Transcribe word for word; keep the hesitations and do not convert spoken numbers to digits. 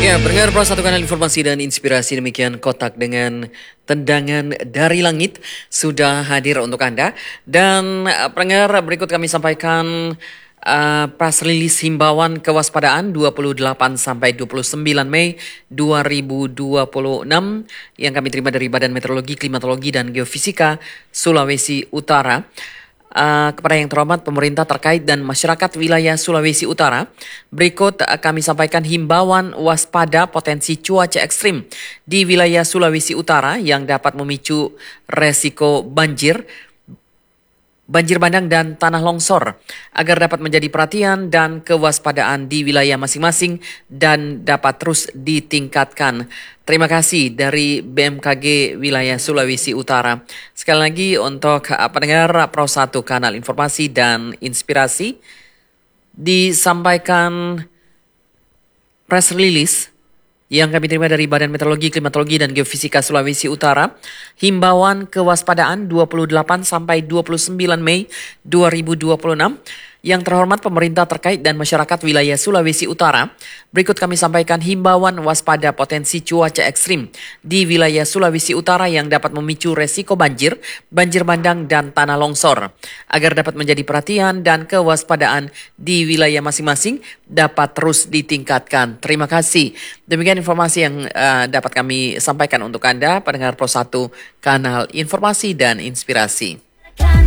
Ya, pendengar Pro satu Kanal Informasi dan Inspirasi, demikian kotak dengan tendangan dari langit sudah hadir untuk Anda. Dan uh, pendengar, berikut kami sampaikan uh, press release himbauan kewaspadaan dua puluh delapan sampai dua puluh sembilan Mei dua ribu dua puluh enam yang kami terima dari Badan Meteorologi, Klimatologi dan Geofisika Sulawesi Utara. Uh, kepada yang terhormat pemerintah terkait dan masyarakat wilayah Sulawesi Utara, berikut uh, kami sampaikan himbauan waspada potensi cuaca ekstrim di wilayah Sulawesi Utara yang dapat memicu resiko banjir, banjir bandang dan tanah longsor, agar dapat menjadi perhatian dan kewaspadaan di wilayah masing-masing dan dapat terus ditingkatkan. Terima kasih dari B M K G wilayah Sulawesi Utara. Sekali lagi untuk pendengar Pro satu Kanal Informasi dan Inspirasi, disampaikan press release yang kami terima dari Badan Meteorologi, Klimatologi dan Geofisika Sulawesi Utara, himbauan kewaspadaan dua puluh delapan sampai dua puluh sembilan Mei dua ribu dua puluh enam. Yang terhormat pemerintah terkait dan masyarakat wilayah Sulawesi Utara, berikut kami sampaikan himbauan waspada potensi cuaca ekstrim di wilayah Sulawesi Utara yang dapat memicu resiko banjir, banjir bandang dan tanah longsor, agar dapat menjadi perhatian dan kewaspadaan di wilayah masing-masing dapat terus ditingkatkan. Terima kasih. Demikian informasi yang uh, dapat kami sampaikan untuk Anda, pendengar Pro satu Kanal Informasi dan Inspirasi.